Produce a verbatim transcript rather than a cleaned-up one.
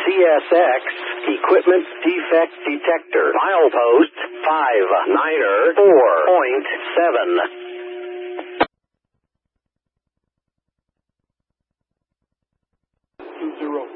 C S X Equipment Defect Detector. Milepost five niner four point seven. Two zero.